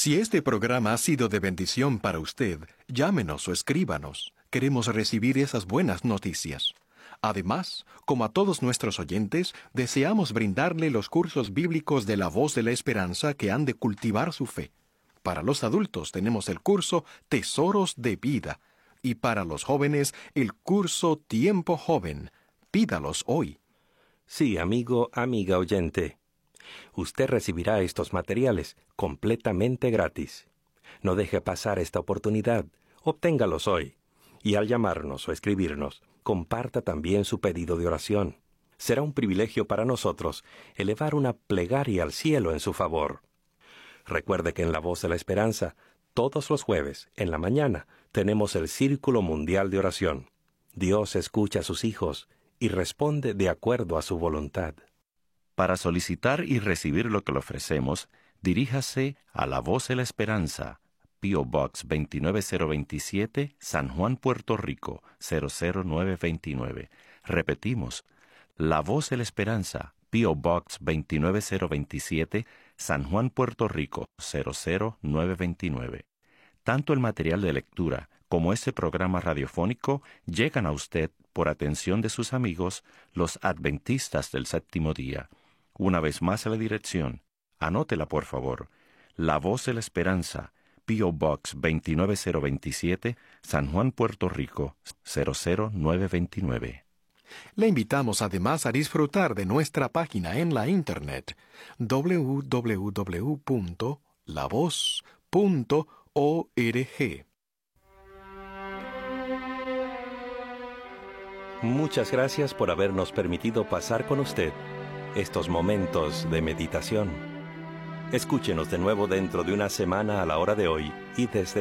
Si este programa ha sido de bendición para usted, llámenos o escríbanos. Queremos recibir esas buenas noticias. Además, como a todos nuestros oyentes, deseamos brindarle los cursos bíblicos de la Voz de la Esperanza que han de cultivar su fe. Para los adultos tenemos el curso Tesoros de Vida y para los jóvenes el curso Tiempo Joven. Pídalos hoy. Sí, amigo, amiga oyente. Usted recibirá estos materiales completamente gratis. No deje pasar esta oportunidad. Obténgalos hoy. Y al llamarnos o escribirnos, comparta también su pedido de oración. Será un privilegio para nosotros elevar una plegaria al cielo en su favor. Recuerde que en La Voz de la Esperanza, todos los jueves, en la mañana, tenemos el Círculo Mundial de Oración. Dios escucha a sus hijos y responde de acuerdo a su voluntad. Para solicitar y recibir lo que le ofrecemos, diríjase a La Voz de la Esperanza, P.O. Box 29027, San Juan, Puerto Rico, 00929. Repetimos, La Voz de la Esperanza, P.O. Box 29027, San Juan, Puerto Rico, 00929. Tanto el material de lectura como este programa radiofónico llegan a usted por atención de sus amigos, los adventistas del séptimo día. Una vez más a la dirección, anótela por favor, La Voz de la Esperanza, P.O. Box 29027, San Juan, Puerto Rico, 00929. Le invitamos además a disfrutar de nuestra página en la internet www.lavoz.org. Muchas gracias por habernos permitido pasar con usted estos momentos de meditación. Escúchenos de nuevo dentro de una semana a la hora de hoy y desde